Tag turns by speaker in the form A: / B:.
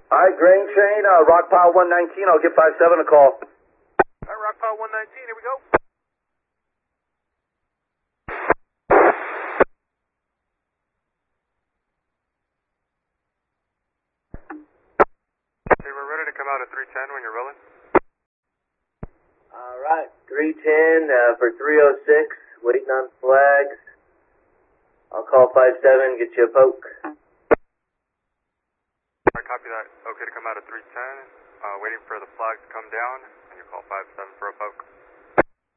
A: Alright, grain train, Rock Pile 119, I'll give 57 a call.
B: Alright, Rock Pile 119, here we go. Okay, we're ready to come out at 310 when you're rolling.
C: Alright, 310 for 306, waiting on flags. I'll call 57, get you a poke.
B: Alright, copy that. Okay to come out at 310, waiting for the flags to come down, and you call 57 for a poke.